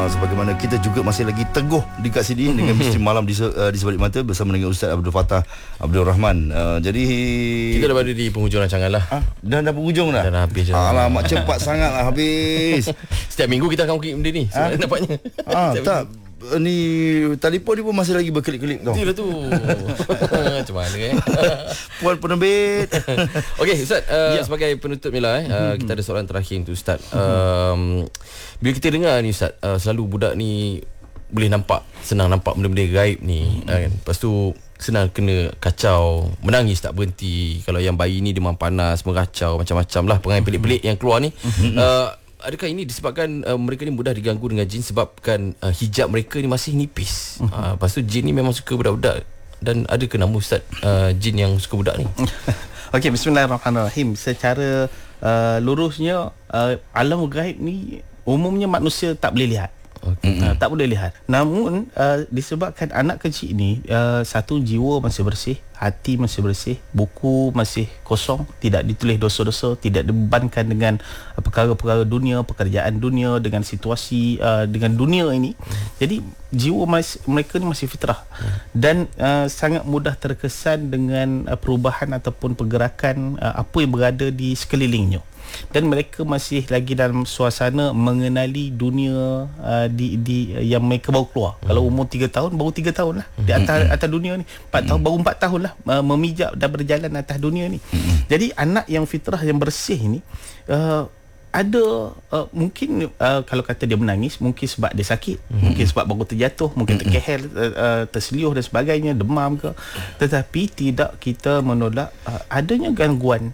sebagaimana kita juga masih lagi teguh di kat sini dengan Misteri Malam di Sebalik Mata bersama dengan Ustaz Abdul Fattah Abdul Rahman. Jadi kita dah berada di penghujung rancangan lah. Dah penghujung dah. Dah habis dah. Alamak, cepat sangat lah habis. Setiap minggu kita akan benda ni nampaknya. Tak. Ni telefon ni pun masih lagi berkelip-kelip tau. Itulah tu. Macam mana Puan penerbit. Okey Ustaz, sebagai penutup ni lah kita ada soalan terakhir untuk Ustaz. Bila kita dengar ni Ustaz, selalu budak ni boleh senang nampak benda-benda gaib ni kan. Lepas tu senang kena kacau, menangis tak berhenti. Kalau yang bayi ni demam panas, meracau, macam-macam lah perangai pelik-pelik yang keluar ni. Adakah ini disebabkan mereka ni mudah diganggu dengan jin sebabkan hijab mereka ni masih nipis? Lepas tu jin ni memang suka budak-budak. Dan ada ke nama Ustaz jin yang suka budak ni? Okey, bismillahirrahmanirrahim. Secara lurusnya alam gaib ni umumnya manusia tak boleh lihat. Tak boleh lihat. Namun disebabkan anak kecil ni satu, jiwa masih bersih, hati masih bersih, buku masih kosong, tidak ditulis dosa-dosa, tidak dibebankan dengan perkara-perkara dunia, pekerjaan dunia, dengan situasi dengan dunia ini. Jadi jiwa mereka ni masih fitrah dan sangat mudah terkesan dengan perubahan ataupun pergerakan apa yang berada di sekelilingnya. Dan mereka masih lagi dalam suasana mengenali dunia yang mereka baru keluar. Kalau umur 3 tahun, baru 3 tahun lah di atas dunia ni. 4 tahun, baru 4 tahun lah memijak dan berjalan atas dunia ni. Jadi anak yang fitrah, yang bersih ni ada mungkin kalau kata dia menangis, mungkin sebab dia sakit, mungkin sebab baru terjatuh, mungkin terkehel, terseliuh dan sebagainya, demam ke. Tetapi tidak kita menolak adanya gangguan